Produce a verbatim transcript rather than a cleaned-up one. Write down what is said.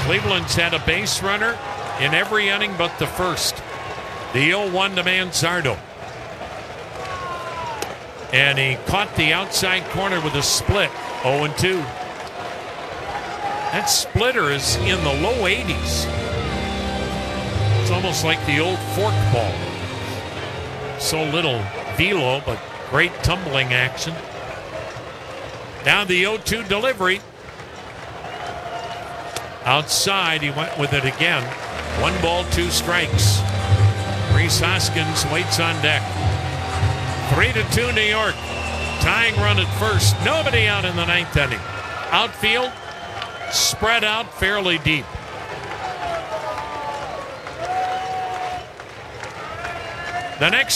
Cleveland's had a base runner in every inning but the first. The oh one to Manzardo. And he caught the outside corner with a split. oh and two. That splitter is in the low eighties. It's almost like the old fork ball. So little velo, but great tumbling action. Now the oh two delivery. Outside, he went with it again. One ball, two strikes. Rhys Hoskins waits on deck. Three to two, New York. Tying run at first. Nobody out in the ninth inning. Outfield spread out fairly deep. The next